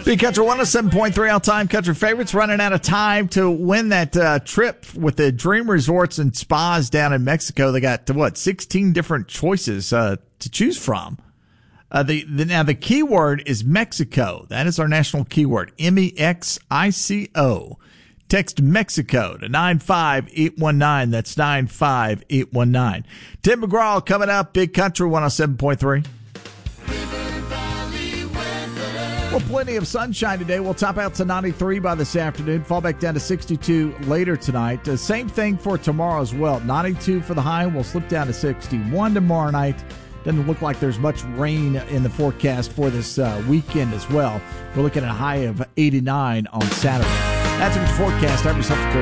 Big Country 107.3 all-time country favorites running out of time to win that trip with the Dream Resorts and Spas down in Mexico. They got, 16 different choices to choose from. Now, the keyword is Mexico. That is our national keyword, MEXICO. Text Mexico to 95819. That's 95819. Tim McGraw coming up. Big Country 107.3. Well, plenty of sunshine today. We'll top out to 93 by this afternoon. Fall back down to 62 later tonight. Same thing for tomorrow as well. 92 for the high. We'll slip down to 61 tomorrow night. Doesn't look like there's much rain in the forecast for this weekend as well. We're looking at a high of 89 on Saturday. That's a forecast. I'm yourself.